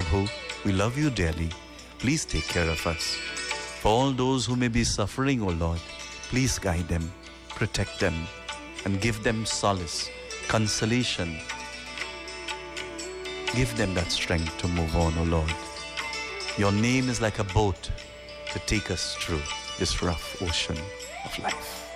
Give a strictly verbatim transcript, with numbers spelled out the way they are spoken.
Prabhu, we love you dearly. Please take care of us. For all those who may be suffering, O Lord, please guide them, protect them, and give them solace, consolation. Give them that strength to move on, O Lord. Your name is like a boat to take us through this rough ocean of life.